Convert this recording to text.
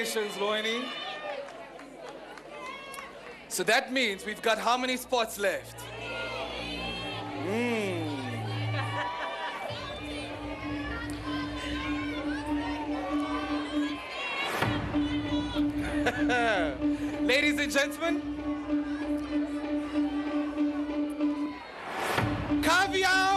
Congratulations, Loini. So that means we've got how many spots left? Ladies and gentlemen, Caviar